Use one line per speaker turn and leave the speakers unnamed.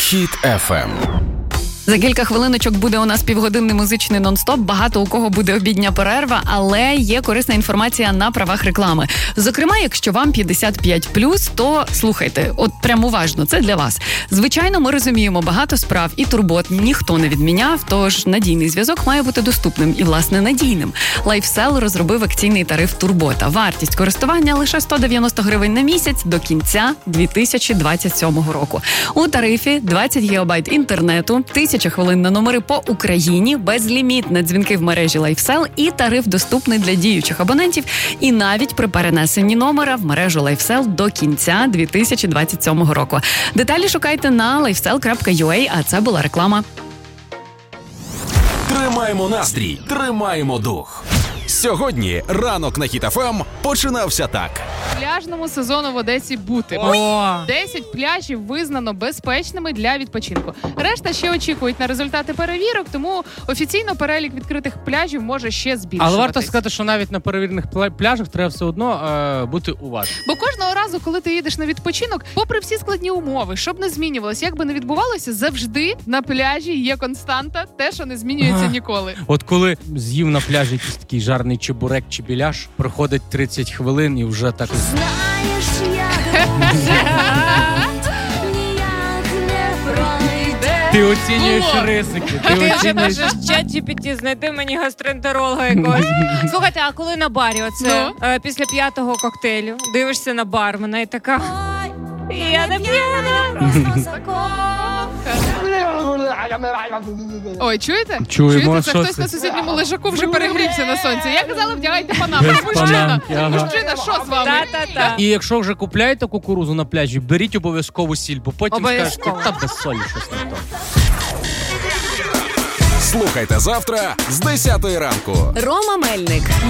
Хіт FM.
За кілька хвилиночок буде у нас півгодинний музичний нон-стоп. Багато у кого буде обідня перерва, але є корисна інформація на правах реклами. Зокрема, якщо вам 55+, то слухайте, от прям уважно, це для вас. Звичайно, ми розуміємо, багато справ і турбот ніхто не відміняв, тож надійний зв'язок має бути доступним і, власне, надійним. LifeCell розробив акційний тариф «Турбота». Вартість користування лише 190 гривень на місяць до кінця 2027 року. У тарифі 20 гігабайт інтернету, 1000 хвилин на номери по Україні, безлімітні дзвінки в мережі LifeCell і тариф доступний для діючих абонентів і навіть при перенесенні номера в мережу LifeCell до кінця 2027 року. Деталі шукайте на lifecell.ua, а це була реклама.
Тримаємо настрій, тримаємо дух. Сьогодні ранок на Хіт FM починався так.
Пляжному сезону в Одесі бути. 10 пляжів визнано безпечними для відпочинку. Решта ще очікують на результати перевірок, тому офіційно перелік відкритих пляжів може ще збільшуватись.
Але варто сказати, що навіть на перевірених пляжах треба все одно бути уважним.
Бо кожного разу, коли ти їдеш на відпочинок, попри всі складні умови, щоб не змінювалося, як би не відбувалося, завжди на пляжі є константа, те, що не змінюється ніколи.
От коли з'їв на пляжі якийсь такий жарний чебурек чи біляш, проходить 30 хвилин і вже так... Ти оцінюєш ризики.
Ти вже можеш ChatGPT, знайди мені гастроентеролога якогось. Слухайте, а коли на барі, оце після 5-го коктейлю, дивишся на бармена і така... Я не п'яна.
Ой, чуєте?
Чуємо,
Це
що
хтось
це?
на сусідньому лежаку вже перегрівся на сонці. Я казала, вдягайте панаму. Мужчина, що з вами?
Та-та-та.
І якщо вже купляєте кукурузу на пляжі, беріть обов'язково сіль, бо потім скажете,
Обов'язково.
та без солі щось не то.
Слухайте завтра з 10 ранку.
Рома Мельник.